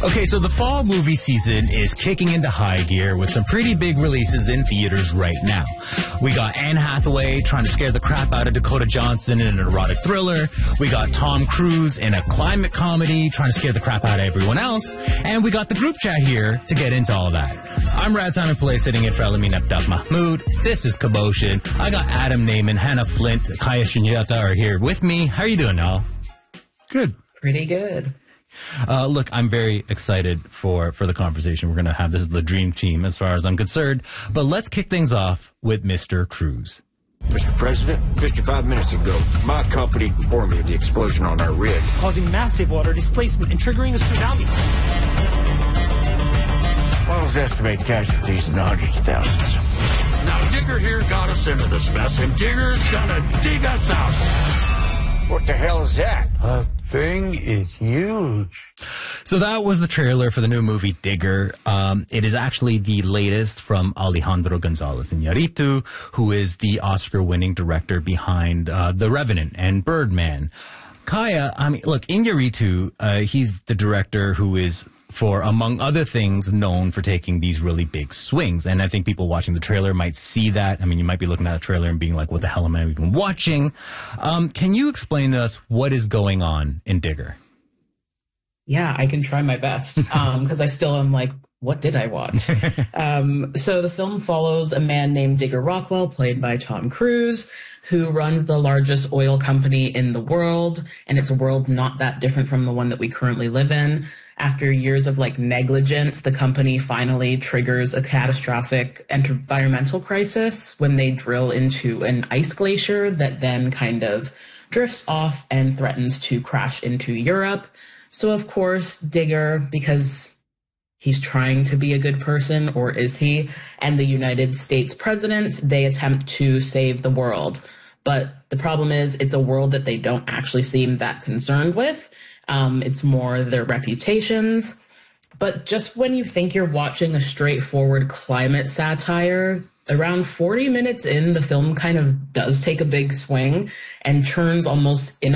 Okay, so the fall movie season is kicking into high gear with some pretty big releases in theaters right now. We got Anne Hathaway trying to scare the crap out of Dakota Johnson in an erotic thriller. We got Tom Cruise in a climate comedy trying to scare the crap out of everyone else. And we got the group chat here to get into all that. I'm Rad Simon Pillay sitting in for Elamin Abdab Mahmoud. This is Commotion. I got Adam Naiman, Hannah Flint, Kaya Shinyata are here with me. How are you doing, y'all? Good. Pretty good. Look, I'm very excited for the conversation we're going to have. This is the dream team as far as I'm concerned. But let's kick things off with Mr. Cruise. Mr. President, 55 minutes ago, my company informed me of the explosion on our rig, causing massive water displacement and triggering a tsunami. Models estimate casualties in the hundreds of thousands. Now, Digger here got us into this mess, and Digger's gonna dig us out. What the hell is that? Thing is huge. So that was the trailer for the new movie Digger. It is actually the latest from Alejandro Gonzalez Iñárritu, who is the Oscar-winning director behind The Revenant and Birdman. Kaya, I mean, look, Iñárritu, he's the director who is, for among other things, known for taking these really big swings. And I think people watching the trailer might see that. I mean, you might be looking at the trailer and being like, what the hell am I even watching? Can you explain to us what is going on in Digger? Yeah, I can try my best because I still am like, what did I watch? So the film follows a man named Digger Rockwell, played by Tom Cruise, who runs the largest oil company in the world. And it's a world not that different from the one that we currently live in. After years of negligence, the company finally triggers a catastrophic environmental crisis when they drill into an ice glacier that then kind of drifts off and threatens to crash into Europe. So, of course, Digger, because he's trying to be a good person, or is he? And the United States president, they attempt to save the world. But the problem is it's a world that they don't actually seem that concerned with. It's more their reputations. But just when you think you're watching a straightforward climate satire, around 40 minutes in, the film kind of does take a big swing and turns almost